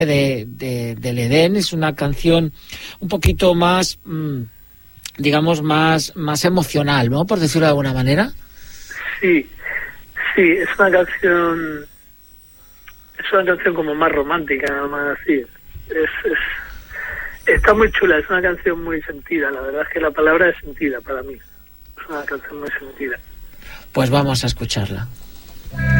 del Edén. Es una canción un poquito más, digamos, más emocional, ¿no? Por decirlo de alguna manera. Sí, es una canción como más romántica, más así. Está muy chula, es una canción muy sentida. La verdad es que la palabra es sentida para mí. Es una canción muy sentida. Pues vamos a escucharla.